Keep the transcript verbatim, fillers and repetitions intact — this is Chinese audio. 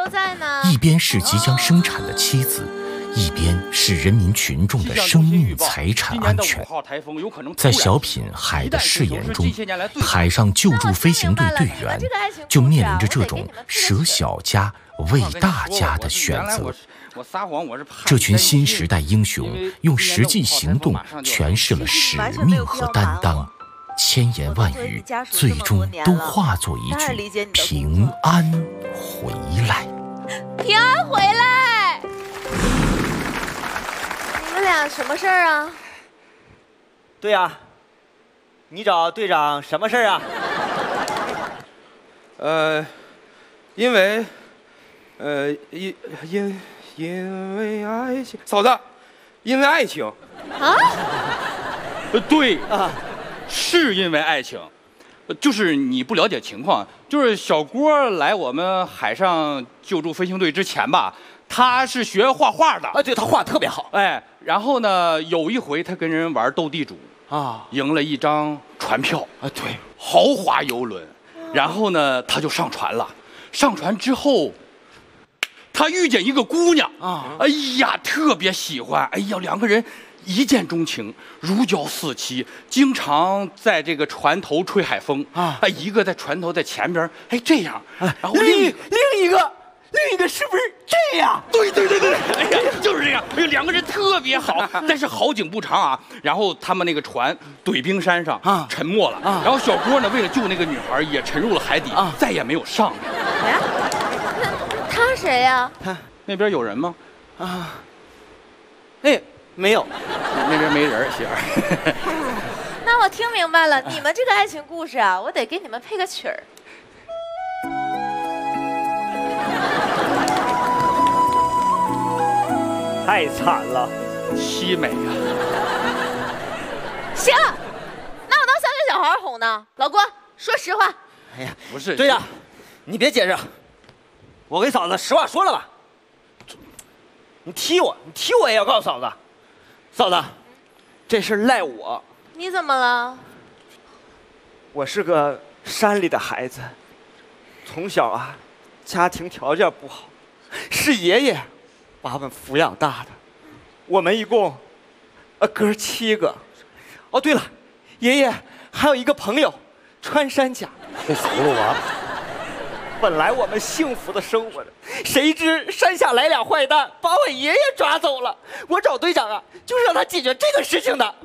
在呢？ 一边是即将生产的妻子，一边是人民群众的生命财产安全。在小品《海的誓言》中，海上救助飞行队队员就面临着这种舍小家为大家的选择。这群新时代英雄用实际行动诠释了使命和担当，千言万语最终都化作一句平安回来。 平安回来！你们俩什么事儿啊？ 对呀、啊，你找队长什么事儿啊？ 呃，因为，呃，因因因为爱情，嫂子，因为爱情。 啊？ 呃，对啊，是因为爱情，就是你不了解情况，就是小郭来我们海上救助飞行队之前吧，他是学画画的。 啊，对，他画特别好。 哎，然后呢，有一回他跟人玩斗地主啊，赢了一张船票啊，对， 豪华游轮。然后呢，他就上船了。上船之后，他遇见一个姑娘啊，哎呀，特别喜欢，哎呀，两个人一见钟情，如胶似漆，经常在这个船头吹海风啊，哎，一个在船头在前边，哎，这样，然后另另一个另一个是不是这样？ 对对对对，哎呀，就是这样，哎，两个人特别好，但是好景不长啊，然后他们那个船怼冰山上啊，沉没了啊，然后小郭呢，为了救那个女孩，也沉入了海底啊，再也没有上来。 哎，他谁呀？ 他那边有人吗？ 啊，哎，没有， 那边没人，媳妇儿。 那我听明白了，你们这个爱情故事啊，我得给你们配个曲儿。 太惨了， 凄美啊！ 行，那我能想给小孩哄呢？老郭，说实话。 哎呀， 不是， 队长，你别解释，我跟嫂子实话说了吧。你踢我，你踢我也要告诉嫂子。嫂子，这事赖我。 你怎么了？ 我是个山里的孩子，从小啊，家庭条件不好，是爷爷把我们抚养大的。我们一共，呃，哥七个。哦，对了，爷爷还有一个朋友，穿山甲。 这葫芦娃。 本来我们幸福的生活着，谁知山下来俩坏蛋，把我爷爷抓走了。我找队长啊，就是让他解决这个事情的。